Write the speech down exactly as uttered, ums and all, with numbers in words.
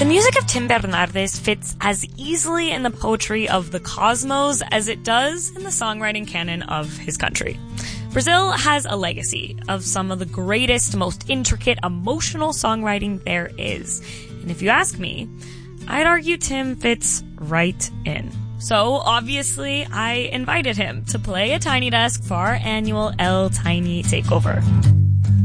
The music of Tim Bernardes fits as easily in the poetry of the cosmos as it does in the songwriting canon of his country. Brazil has a legacy of some of the greatest, most intricate, emotional songwriting there is. And if you ask me, I'd argue Tim fits right in. So, obviously, I invited him to play a Tiny Desk for our annual El Tiny Takeover.